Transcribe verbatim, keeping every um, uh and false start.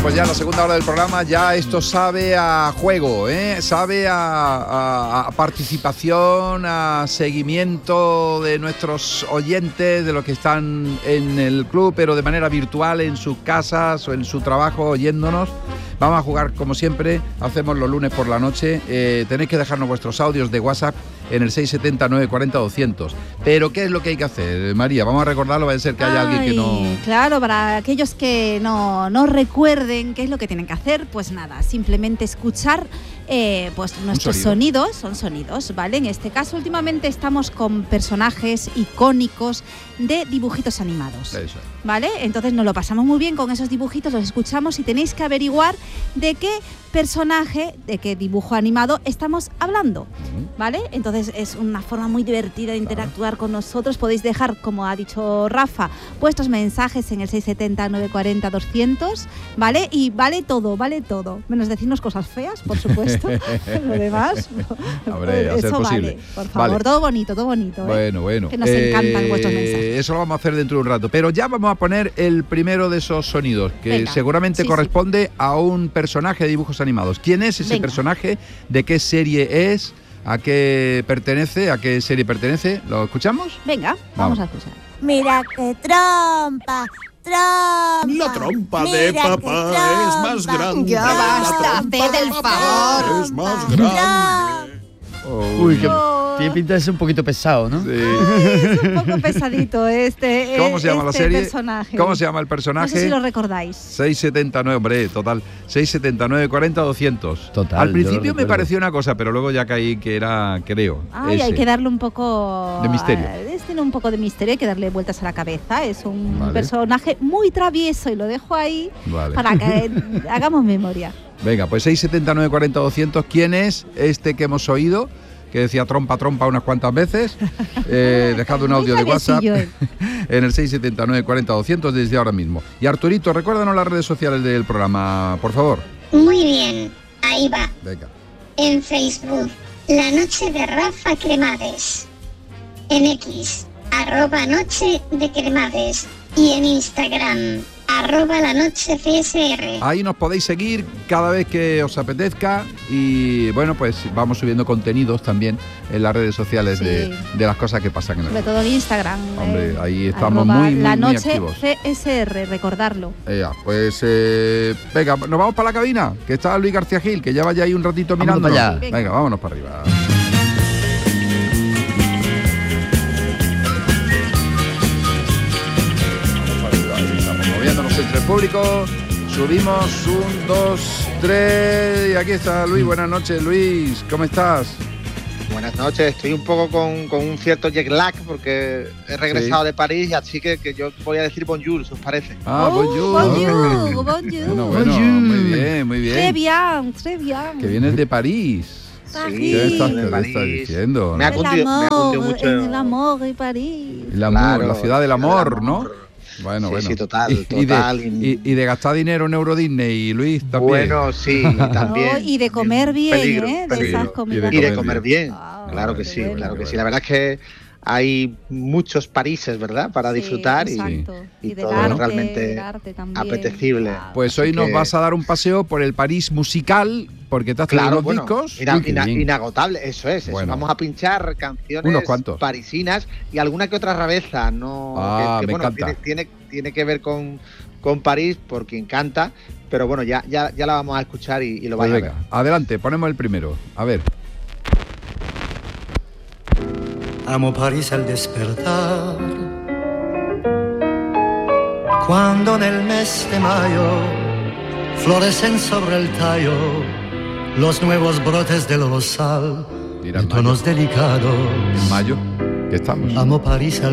pues ya la segunda hora del programa, ya esto sabe a juego, ¿eh? Sabe a, a, a participación, a seguimiento de nuestros oyentes, de los que están en el club, pero de manera virtual, en sus casas o en su trabajo, oyéndonos. Vamos a jugar como siempre, hacemos los lunes por la noche. Eh, tenéis que dejarnos vuestros audios de WhatsApp en el seis siete cero, nueve cuatro cero, doscientos. Pero ¿qué es lo que hay que hacer, María? Vamos a recordarlo, va a ser que haya Ay, alguien que no... Claro, para aquellos que no, no recuerden qué es lo que tienen que hacer, pues nada, simplemente escuchar eh, pues nuestros sonido. sonidos, son sonidos, ¿vale? En este caso, últimamente estamos con personajes icónicos de dibujitos animados. Eso. ¿Vale? Entonces nos lo pasamos muy bien con esos dibujitos, los escuchamos y tenéis que averiguar de qué personaje, de qué dibujo animado estamos hablando, ¿vale? Entonces es una forma muy divertida de interactuar con nosotros. Podéis dejar, como ha dicho Rafa, vuestros mensajes en el seis siete cero, nueve cuatro cero, doscientos, ¿vale? Y vale todo, vale todo, menos decirnos cosas feas, por supuesto. Lo demás, Hombre, a ser eso posible. vale, por favor, Vale. todo bonito, todo bonito, ¿eh? Bueno, bueno. Que nos Eh, encantan vuestros mensajes. Eso lo vamos a hacer dentro de un rato. Pero ya vamos a poner el primero de esos sonidos, que Venga. seguramente Sí, corresponde sí. a un personaje de dibujos animados. ¿Quién es ese Venga. personaje? ¿De qué serie es? ¿A qué pertenece? ¿A qué serie pertenece? ¿Lo escuchamos? Venga, vamos, Vamos. a escuchar. Mira qué trompa, trompa. La trompa Mira de qué papá es más trompa. grande. Ya La basta, trompa haced de el papá favor. Es más Trompa. grande. Uy, que Oh. tiene pinta de ser un poquito pesado, ¿no? Sí. Es un poco pesadito este, ¿Cómo se llama este la serie? personaje. ¿Cómo se llama el No personaje? sé si lo recordáis. seis siete nueve, hombre, total. seis siete nueve cuatro cero, doscientos. Total, Al yo principio lo me recuerdo. pareció una cosa, pero luego ya caí que era, creo. Ay, ese. hay que darle un poco De misterio. eh, tiene un poco de misterio, hay que darle vueltas a la cabeza. Es un Vale. personaje muy travieso y lo dejo ahí Vale. para que hagamos memoria. Venga, pues seis siete nueve cuatro cero, doscientos. ¿Quién es este que hemos oído? Que decía trompa, trompa unas cuantas veces. Eh, dejad un audio de Muy WhatsApp traviesillo, ¿eh? en el seis siete nueve cuatro cero, doscientos desde ahora mismo. Y Arturito, recuérdanos las redes sociales del programa, por favor. Muy bien, ahí va. Venga. En Facebook, La Noche de Rafa Cremades. En X, arroba Noche de Cremades. Y en Instagram, arroba La Noche C S R. Ahí nos podéis seguir cada vez que os apetezca y bueno, pues vamos subiendo contenidos también en las redes sociales Sí. de, de las cosas que pasan en el Sobre todo en Instagram. Hombre, eh, ahí estamos arroba muy, muy, La muy Noche activos. C S R, recordarlo. Ea, pues eh, venga, nos vamos para la cabina, que está Luis García Gil, que ya vaya ahí un ratito Vámonos mirando. para allá. Venga. venga, vámonos para arriba. Vamos para arriba, ahí estamos moviéndonos entre el público. Subimos un, dos, tres y aquí está Luis. Buenas noches, Luis. ¿Cómo estás? Buenas noches, estoy un poco con, con un cierto jet lag porque he regresado Sí. de París, así que, que yo voy a decir bonjour, si os parece. Ah, Oh, bonjour. bonjour, bonjour. Bueno, bueno, Bonjour. muy bien, muy Très bien. bien, très bien. Que vienes de París. París. ¿Qué estás, de qué le París. estás diciendo? Me ha El cundido- me ha amor, cundido mucho. en el amor y París. El amor, Claro, la ciudad del amor, ¿no? amor. Bueno, Sí, bueno. sí, total, Y, y total. de, y- y de gastar dinero en Euro Disney, Luis, también. Bueno, sí, también. No, y de comer bien, Peligro, ¿eh? De peligro. esas comidas. Y Y de de comer bien, Ah, claro que qué sí, bueno. claro que sí. Qué La verdad es que hay muchos Parises, ¿verdad? Para Sí, disfrutar y, exacto. y Y del todo arte, realmente del arte también. apetecible. Ah, Pues Así hoy nos que- vas a dar un paseo por el París musical, porque te has traído Claro, unos bueno, discos. ina- Uy, qué ina- bien. inagotable, eso es. Eso. Bueno. Vamos a pinchar canciones Unos cuantos. parisinas y alguna que otra rareza, no Ah, que, que, me bueno, encanta. tiene, tiene, tiene que ver con, con París porque encanta, pero bueno, ya, ya, ya la vamos a escuchar y, y lo Pues vais a venga, ver. adelante, ponemos el primero. A ver. Amo París al despertar, cuando en el mes de mayo florecen sobre el tallo los nuevos brotes del rosal Mira, de en mayo. tonos delicados. En mayo, que estamos. Amo París al